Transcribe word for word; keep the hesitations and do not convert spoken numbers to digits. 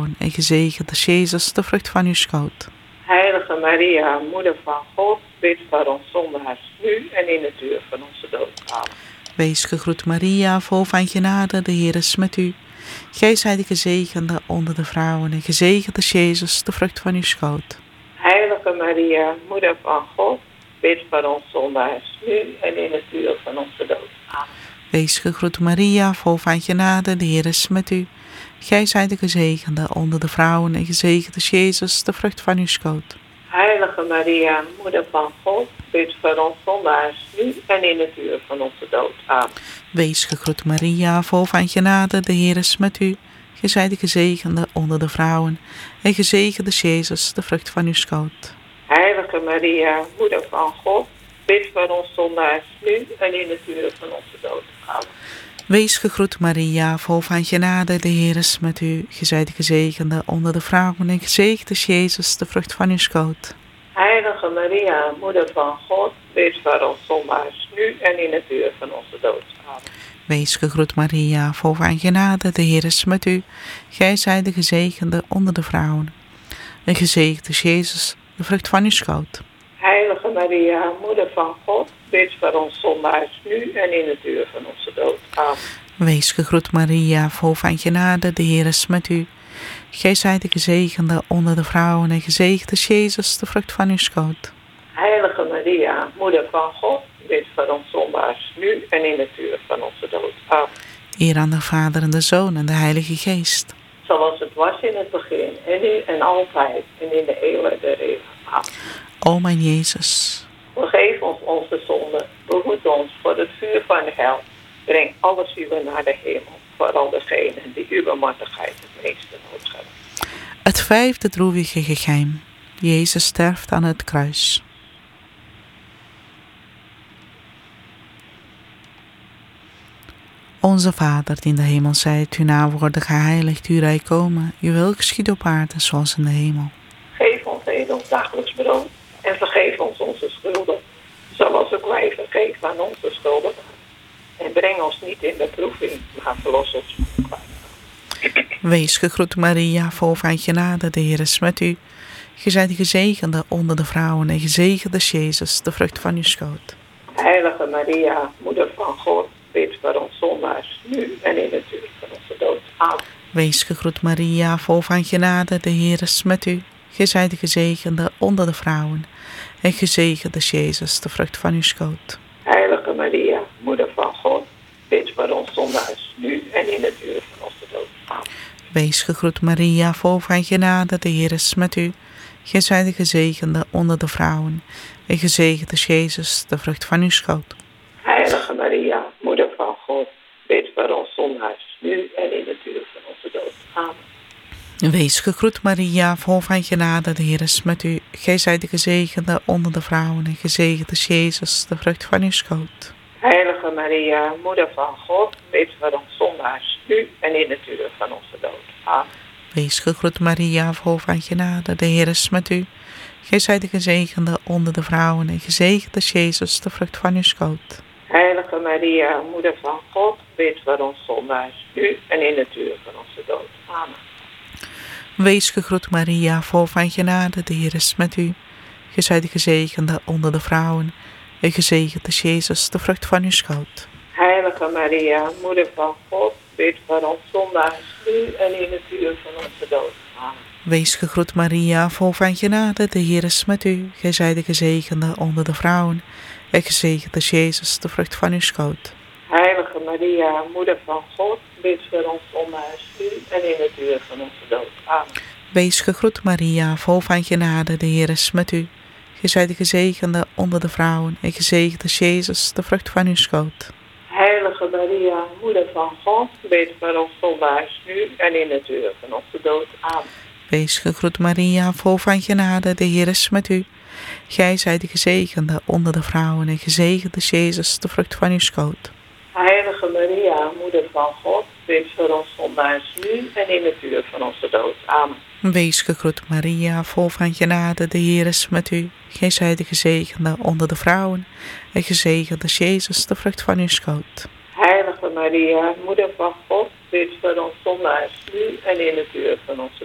vrouwen en gezegend is Jezus, de vrucht van uw schoot. Heilige Maria, Moeder van God, bid voor ons zondaars, nu en in het uur van onze dood. Amen. Wees gegroet Maria, vol van genade, de Heer is met u. Gij zijt de gezegende onder de vrouwen en gezegend is Jezus, de vrucht van uw schoot. Heilige Maria, Moeder van God, bid voor ons zondaars, nu en in het uur van onze dood. Amen. Wees gegroet Maria, vol van genade, de Heer is met u. Gij zijt de gezegende onder de vrouwen en gezegend is Jezus, de vrucht van uw schoot. Heilige Maria, Moeder van God, bid voor ons zondaars, nu en in het uur van onze dood. Amen. Wees gegroet Maria, vol van genade, de Heer is met u. Gij zijt de gezegende onder de vrouwen en gezegend is Jezus, de vrucht van uw schoot. Heilige Maria, Moeder van God, bid voor ons zondaars, nu en in het uur van onze dood. Amen. Wees gegroet Maria, vol van genade, de Heer is met u. Gij zijt de gezegende onder de vrouwen en gezegend is Jezus, de vrucht van uw schoot. Heilige Maria, Moeder van God, bid voor ons zondaars, nu en in het uur van onze dood. Amen. Wees gegroet Maria, vol van genade, de Heer is met u. Gij zijt de gezegende onder de vrouwen en gezegend is Jezus, de vrucht van uw schoot. Heilige Maria, Moeder van God, bid voor ons zondaars, nu en in het uur van onze dood. Amen. Wees gegroet Maria, vol van genade, de Heer is met u. Gij zijt de gezegende onder de vrouwen en gezegend is Jezus, de vrucht van uw schoot. Heilige Maria, Moeder van God, bid voor ons zondaars, nu en in het uur van onze dood. Amen. Eer aan de Vader en de Zoon en de Heilige Geest. Zoals het was in het begin, en nu en altijd, en in de eeuwen der eeuwen. Amen. O mijn Jezus, vergeef ons onze zonden, behoed ons voor het vuur van de hel. Breng alle zielen naar de hemel, vooral degenen die uw barmhartigheid het meeste nodig hebben. het vijfde droevige geheim. Jezus sterft aan het kruis. Onze Vader die in de hemel zijt, uw naam worden geheiligd, uw rijk komen, uw wil geschieden op aarde zoals in de hemel. Geef ons heden ons dagelijks brood en vergeef ons onze schulden, zoals ook wij vergeven aan onze schuldigen. En breng ons niet in beproeving, maar verlos ons van het kwaad. Wees gegroet Maria, vol van genade, de Heer is met u. Gij zijt de gezegende onder de vrouwen en gezegend is Jezus, de vrucht van uw schoot. Heilige Maria, Moeder van God, bid voor ons zondaars, nu en in het uur van onze dood. Amen. Wees gegroet Maria, vol van genade, de Heer is met u. Gij zijt de gezegende onder de vrouwen en gezegend is Jezus, de vrucht van uw schoot. Heilige Maria, Moeder van God, bid voor ons zondaars, nu en in het uur van onze dood. Amen. Wees gegroet Maria, vol van genade, de Heer is met u. Gij zijt de gezegende onder de vrouwen en gezegend is Jezus, de vrucht van uw schoot. Heilige Maria, Moeder van God, bid voor ons zondaars, nu en in het uur van onze dood. Amen. Wees gegroet Maria, vol van genade, de Heer is met u. Gij zijt de gezegende onder de vrouwen en gezegend is Jezus, de vrucht van uw schoot. Heilige Maria, Moeder van God, bid voor ons zondaars, nu en in het uur van onze dood. Amen. Wees gegroet Maria, vol van genade, de Heer is met u. Gij zijt de gezegende onder de vrouwen en gezegend is Jezus, de vrucht van uw schoot. Heilige Maria, Moeder van God, bid voor ons zondaars, nu en in het uur van onze dood. Amen. Wees gegroet Maria, vol van genade, de Heer is met u. Gij zijt de gezegende onder de vrouwen en gezegend is Jezus, de vrucht van uw schoot. Heilige Maria, Moeder van God, bid voor ons zondaars, nu en in het uur van onze dood. Amen. Wees gegroet Maria, vol van genade, de Heer is met u. Gij zijt de gezegende onder de vrouwen en gezegend is Jezus, de vrucht van uw schoot. Heilige Maria, Moeder van God, bid voor ons zondaars, nu en in het uur van onze dood. Amen. Wees gegroet Maria, vol van genade, de Heer is met u. Gij zijt de gezegende onder de vrouwen en gezegend is Jezus, de vrucht van uw schoot. Heilige Maria, Moeder van God, bid voor ons zondaars, nu en in het uur van onze dood. Amen. Wees gegroet Maria, vol van genade, de Heer is met u. Gij zijt de gezegende onder de vrouwen en gezegend is Jezus, de vrucht van uw schoot. Heilige Maria, Moeder van God, bid voor ons zondaars, nu en in het uur van onze dood. Amen. Wees gegroet Maria, vol van genade, de Heer is met u. Gij zijt de gezegende onder de vrouwen en gezegend is Jezus, de vrucht van uw schoot. Heilige Maria, Moeder van God, bid voor ons zondaars, nu en in het uur van onze